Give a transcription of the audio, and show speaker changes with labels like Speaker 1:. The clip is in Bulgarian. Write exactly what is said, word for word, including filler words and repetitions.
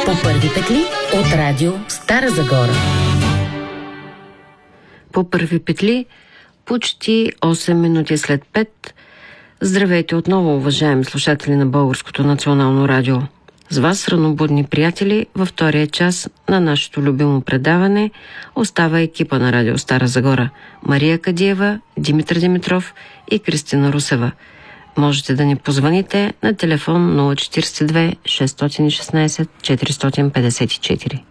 Speaker 1: По първи петли от радио Стара Загора.
Speaker 2: По първи петли, почти осем минути след пет. Здравейте отново, уважаеми слушатели на Българското национално радио. С вас, ранобудни приятели, във втория час на нашето любимо предаване остава екипа на радио Стара Загора: Мария Кадиева, Димитър Димитров и Кристина Русева. Можете да ни позвоните на телефон нула четиридесет и две шестстотин и шестнадесет четиристотин петдесет и четири.